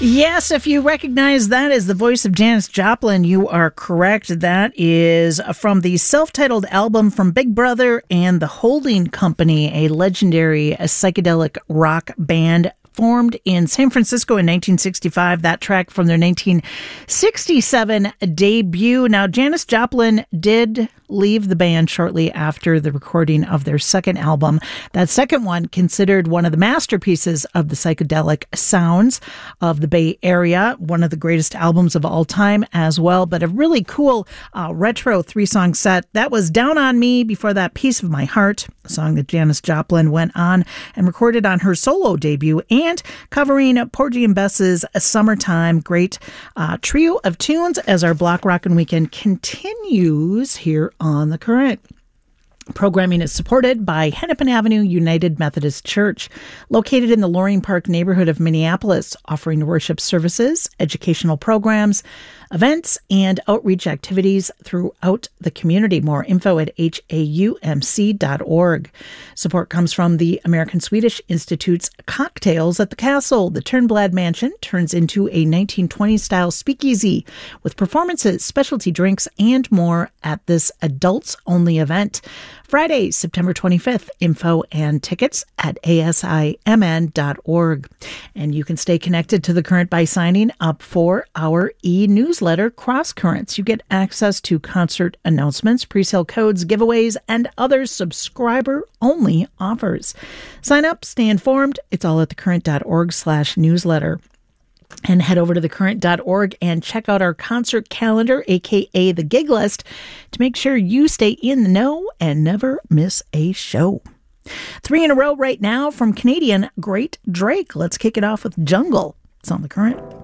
Yes, if you recognize that as the voice of Janis Joplin, you are correct. That is from the self-titled album from Big Brother and the Holding Company, a legendary psychedelic rock band formed in San Francisco in 1965. That track from their 1967 debut. Now, Janis Joplin did leave the band shortly after the recording of their second album. That second one, considered one of the masterpieces of the psychedelic sounds of the Bay Area, one of the greatest albums of all time as well, but a really cool retro 3-song set. That was Down on Me, before that Piece of My Heart, a song that Janis Joplin went on and recorded on her solo debut, and covering Porgy and Bess's Summertime. Great trio of tunes as our Block Rockin' Weekend continues here on The Current. Programming is supported by Hennepin Avenue United Methodist Church, located in the Loring Park neighborhood of Minneapolis, offering worship services, educational programs, events, and outreach activities throughout the community. More info at haumc.org. Support comes from the American Swedish Institute's Cocktails at the Castle. The Turnblad Mansion turns into a 1920s-style speakeasy with performances, specialty drinks, and more at this adults-only event. Friday, September 25th. Info and tickets at asimn.org. And you can stay connected to The Current by signing up for our e-newsletter, Cross Currents. You get access to concert announcements, presale codes, giveaways, and other subscriber-only offers. Sign up, stay informed. It's all at thecurrent.org/newsletter. And head over to thecurrent.org and check out our concert calendar, aka the gig list, to make sure you stay in the know and never miss a show. 3 in a row right now from Canadian Great Drake. Let's kick it off with Jungle. It's on The Current.